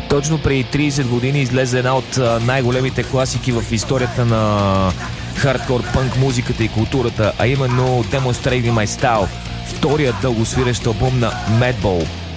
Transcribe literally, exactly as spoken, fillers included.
Точно преди трийсет години излезе една от най-големите класики в историята на хардкор пънк музиката и културата, а именно Demonstrating My Style, вторият дългосвирещ албум на Madball.